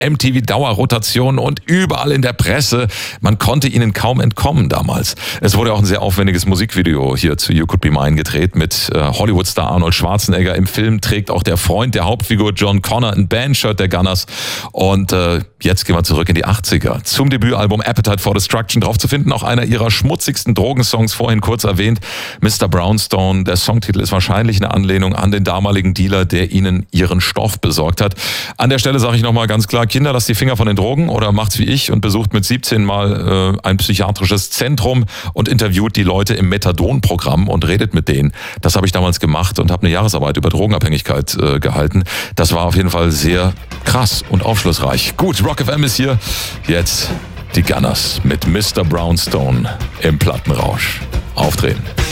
MTV-Dauerrotation und überall in der Presse. Man konnte ihnen kaum entkommen damals. Es wurde auch ein sehr aufwendiges Musikvideo hier zu You Could Be Mine gedreht mit Hollywood-Star Arnold Schwarzenegger. Im Film trägt auch der Freund der Hauptfigur John Connor ein Bandshirt der Gunners. Und jetzt gehen wir zurück in die 80er. Zum Debütalbum Appetite for Destruction drauf zu finden. Auch einer ihrer schmutzigsten Drogensongs, vorhin kurz erwähnt, Mr. Brownstone. Der Songtitel ist wahrscheinlich eine Anlehnung an den damaligen Dealer, der ihnen ihren Stoff besorgt hat. An der Stelle sage ich nochmal ganz klar, Kinder, lasst die Finger von den Drogen oder macht's wie ich und besucht mit 17 mal ein psychiatrisches Zentrum und interviewt die Leute im Methadon-Programm und redet mit denen. Das habe ich damals gemacht und habe eine Jahresarbeit über Drogenabhängigkeit gehalten. Das war auf jeden Fall sehr krass und aufschlussreich. Gut, Rock FM ist hier. Jetzt die Gunners mit Mr. Brownstone im Plattenrausch. Aufdrehen.